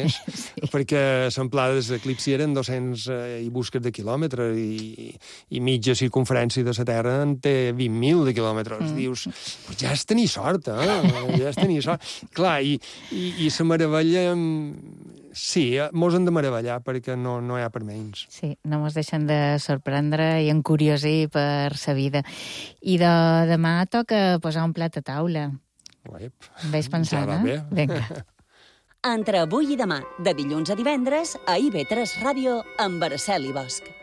més, perquè l'amplada de l'eclipsi eren 200 i busques de quilòmetres i mitja circunferència de la Terra en té 20.000 de quilòmetres. Dius, pues ja és tenir sort, ja és tenir sort. Clar, i la meravella... Sí, mos hem de meravellar perquè no hi ha per menys. Sí, no mos deixen de sorprendre i encuriosir per sa vida. I demà toca posar un plat a taula. Veig pensant, ja va bé. Vinga. Entre avui i demà, de dilluns a divendres, a IB3 Ràdio, amb Araceli Bosch.